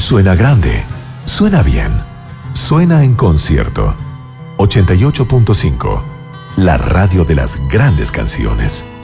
Suena grande, suena bien, suena en concierto. 88.5, la radio de las grandes canciones.